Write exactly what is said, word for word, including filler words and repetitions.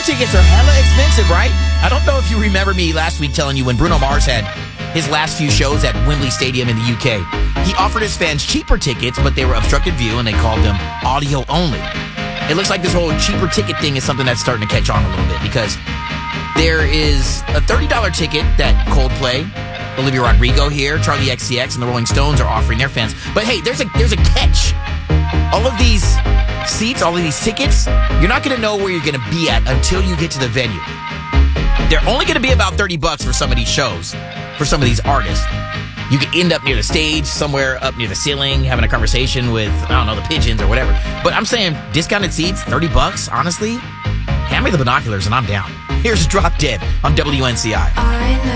tickets are hella expensive, right? I don't know if you remember me last week telling you when Bruno Mars had his last few shows at Wembley Stadium in the U K. He offered his fans cheaper tickets, but they were obstructed view and they called them audio only. It looks like this whole cheaper ticket thing is something that's starting to catch on a little bit because there is a thirty dollars ticket that Coldplay, Olivia Rodrigo here, Charlie X C X, and the Rolling Stones are offering their fans. But hey, there's a there's a catch. All of these seats, all of these tickets, you're not going to know where you're going to be at until you get to the venue. They're only going to be about thirty bucks for some of these shows, for some of these artists. You could end up near the stage, somewhere up near the ceiling, having a conversation with, I don't know, the pigeons or whatever. But I'm saying discounted seats, thirty bucks, honestly, hand me the binoculars and I'm down. Here's Drop Dead on W N C I.